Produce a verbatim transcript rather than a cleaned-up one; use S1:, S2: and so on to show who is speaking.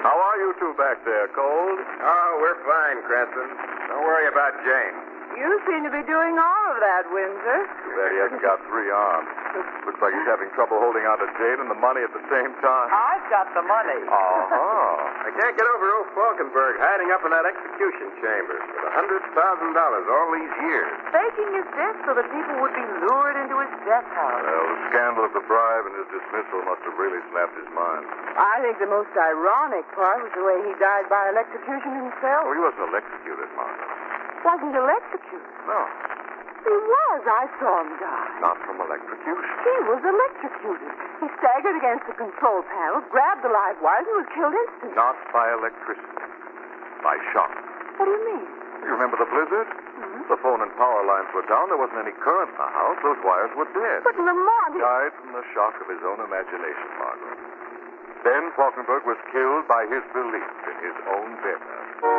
S1: How are you two back there, Cold?
S2: Oh, we're fine, Cranston. Don't worry about Jane.
S3: You seem to be doing all of that, Windsor.
S1: Too bad he hasn't got three arms. Looks like he's having trouble holding on to Jane and the money at the same time.
S4: I've got the money.
S1: Uh-huh.
S2: I can't get over old Falkenberg hiding up in that execution chamber with a hundred thousand dollars all these years.
S3: Faking his death so that people would be lured into his death house.
S1: Well, the scandal of the bribe and his dismissal must have really snapped his mind.
S3: I think the most ironic part was the way he died by electrocution himself.
S1: Oh, he wasn't electrocuted, Martha.
S3: Wasn't electrocuted.
S1: No,
S3: He was. I saw him die.
S1: not from electrocution.
S3: He was electrocuted. He staggered against the control panel, grabbed the live wires, and was killed instantly.
S1: Not by electricity. By shock.
S3: What do you mean?
S1: You remember the blizzard?
S3: Mm-hmm.
S1: The phone and power lines were down. There wasn't any current in the house. Those wires were dead.
S3: But Lamont...
S1: He died from the shock of his own imagination, Margaret. Then Falkenberg was killed by his belief in his own death.